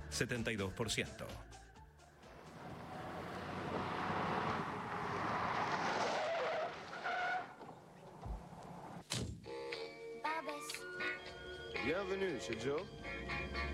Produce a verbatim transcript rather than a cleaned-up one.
setenta y dos por ciento. Bienvenue chez Joe.